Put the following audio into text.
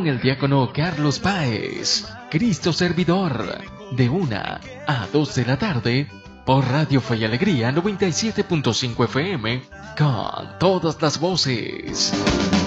con el diácono Carlos Páez, Cristo Servidor, de 1 a 2 de la tarde, por Radio Fe y Alegría 97.5 FM, con todas las voces.